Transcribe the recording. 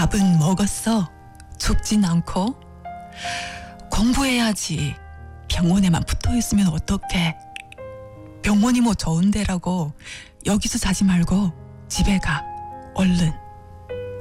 밥은 먹었어? 죽진 않고? 공부해야지. 병원에만 붙어 있으면 어떡해? 병원이 뭐 좋은 데라고. 여기서 자지 말고 집에 가. 얼른.